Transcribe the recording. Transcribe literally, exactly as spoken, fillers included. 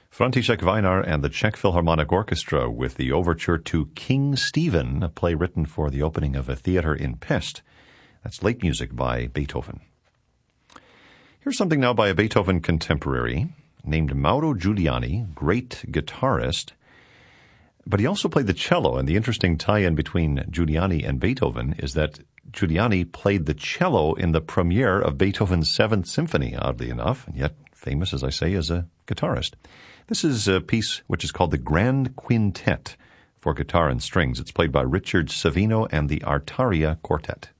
František Weinar and the Czech Philharmonic Orchestra with the overture to King Stephen, a play written for the opening of a theater in Pest. That's late music by Beethoven. Here's something now by a Beethoven contemporary named Mauro Giuliani, great guitarist, but he also played the cello, and the interesting tie-in between Giuliani and Beethoven is that Giuliani played the cello in the premiere of Beethoven's Seventh Symphony, oddly enough, and yet famous, as I say, as a guitarist. This is a piece which is called the Grand Quintet for guitar and strings. It's played by Richard Savino and the Artaria Quartet.